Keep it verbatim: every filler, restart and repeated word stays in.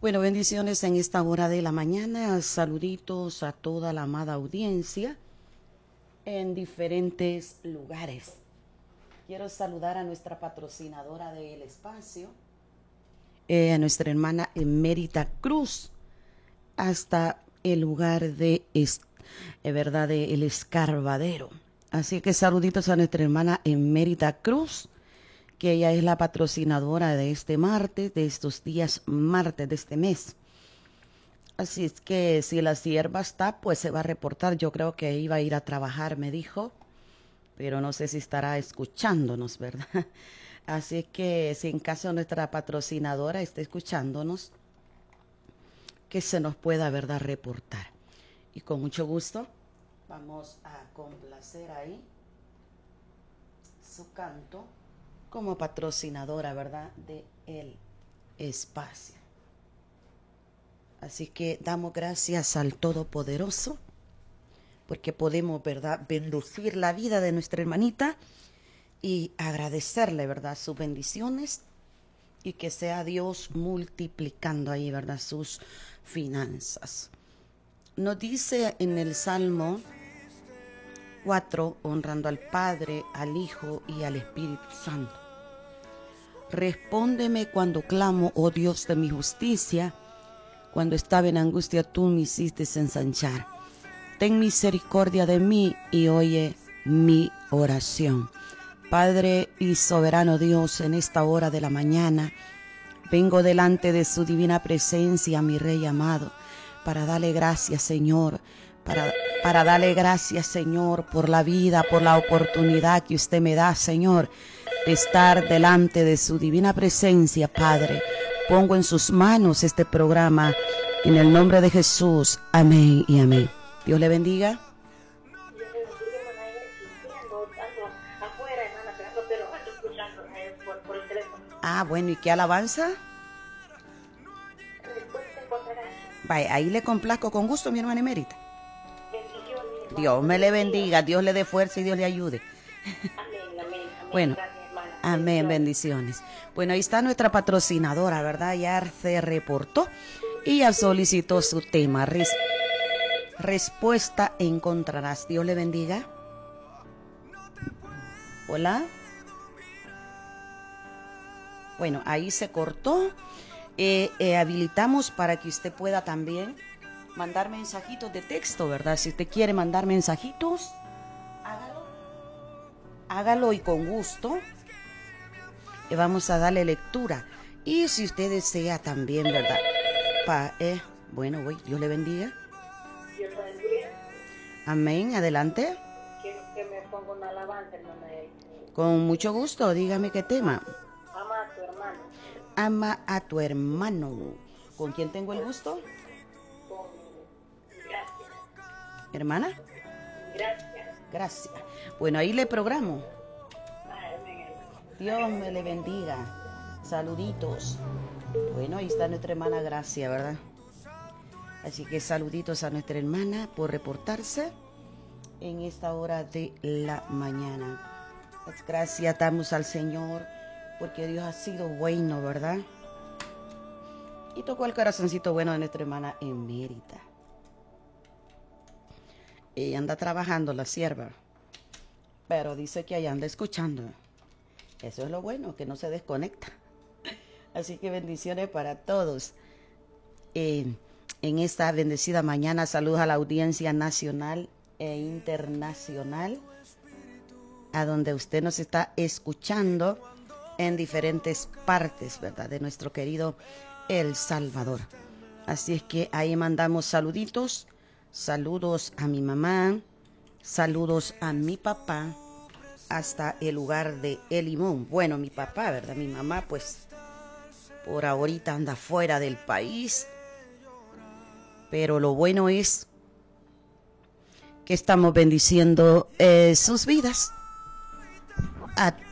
Bueno, bendiciones en esta hora de la mañana. Saluditos a toda la amada audiencia en diferentes lugares. Quiero saludar a nuestra patrocinadora del espacio, eh, a nuestra hermana Emérita Cruz, hasta el lugar de, es, eh, verdad, de El Escarbadero. Así que saluditos a nuestra hermana Emérita Cruz, que ella es la patrocinadora de este martes, de estos días martes de este mes. Así es que si la sierva está, pues se va a reportar. Yo creo que iba a ir a trabajar, me dijo, pero no sé si estará escuchándonos, ¿verdad? Así es que si en caso nuestra patrocinadora está escuchándonos, que se nos pueda, ¿verdad?, reportar. Y con mucho gusto vamos a complacer ahí su canto como patrocinadora, ¿verdad?, de el espacio. Así que damos gracias al Todopoderoso, porque podemos, ¿verdad?, bendecir la vida de nuestra hermanita y agradecerle, ¿verdad?, sus bendiciones, y que sea Dios multiplicando ahí, ¿verdad?, sus finanzas. Nos dice en el Salmo cuatro, honrando al Padre, al Hijo y al Espíritu Santo: respóndeme cuando clamo, oh Dios de mi justicia. Cuando estaba en angustia, tú me hiciste ensanchar. Ten misericordia de mí y oye mi oración. Padre y soberano Dios, en esta hora de la mañana, vengo delante de su divina presencia, mi Rey amado, para darle gracias, Señor, para, para darle gracias, Señor, por la vida, por la oportunidad que usted me da, Señor, de estar delante de su divina presencia, Padre. Pongo en sus manos este programa, en el nombre de Jesús. Amén y amén. Dios le bendiga. Ah, bueno, ¿y qué alabanza? Vaya, ahí le complazco con gusto, mi hermana Emérita. Dios me le bendiga, Dios le dé fuerza y Dios le ayude. Bueno, amén, bendiciones. Bueno, ahí está nuestra patrocinadora, ¿verdad? Ya se reportó y ya solicitó su tema. Res respuesta encontrarás. Dios le bendiga. Hola. Bueno, ahí se cortó. Eh, eh, habilitamos para que usted pueda también mandar mensajitos de texto, ¿verdad? Si usted quiere mandar mensajitos, hágalo. Hágalo y con gusto. Y vamos a darle lectura. Y si usted desea también, ¿verdad? Pa, eh, bueno, voy. Dios le bendiga. Dios le bendiga. Amén. Adelante. Quiero que me ponga una alabanza, hermana. Con mucho gusto. Dígame qué tema. Ama a tu hermano. Ama a tu hermano. ¿Con quién tengo el gusto? Con gracias. ¿Hermana? Gracias. Gracias. Bueno, ahí le programo. Amén. Dios me le bendiga. Saluditos. Bueno, ahí está nuestra hermana Gracia, ¿verdad? Así que saluditos a nuestra hermana por reportarse en esta hora de la mañana. Pues gracias damos al Señor, porque Dios ha sido bueno, ¿verdad? Y tocó el corazoncito bueno de nuestra hermana Emérita. Ella anda trabajando, la sierva, pero dice que allá anda escuchando. Eso es lo bueno, que no se desconecta. Así que bendiciones para todos. Eh, en esta bendecida mañana, saludos a la audiencia nacional e internacional, a donde usted nos está escuchando en diferentes partes, ¿verdad?, de nuestro querido El Salvador. Así es que ahí mandamos saluditos, saludos a mi mamá, saludos a mi papá, hasta el lugar de El Limón. Bueno, mi papá, ¿verdad? Mi mamá, pues, por ahorita anda fuera del país, pero lo bueno es que estamos bendiciendo eh, sus vidas. A